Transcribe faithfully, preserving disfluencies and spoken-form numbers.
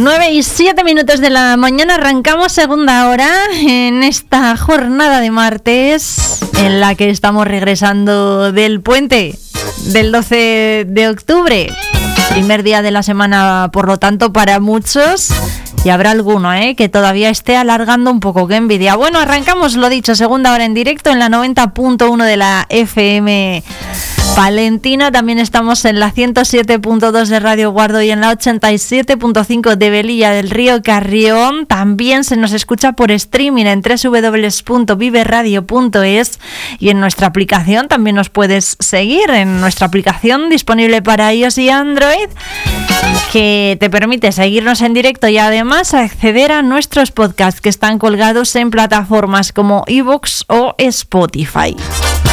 nueve y siete minutos de la mañana, arrancamos segunda hora en esta jornada de martes en la que estamos regresando del puente del doce de octubre, primer día de la semana, por lo tanto, para muchos. Y habrá alguno ¿eh? que todavía esté alargando un poco, qué envidia. Bueno, arrancamos, lo dicho, segunda hora en directo en la noventa punto uno de la F M Palentina. También estamos en la ciento siete punto dos de Radio Guardo y en la ochenta y siete punto cinco de Velilla del Río Carrión. También se nos escucha por streaming en doble u doble u doble u punto vive radio punto es y en nuestra aplicación también nos puedes seguir en nuestra aplicación disponible para iOS y Android, que te permite seguirnos en directo y además acceder a nuestros podcasts que están colgados en plataformas como iVoox o Spotify.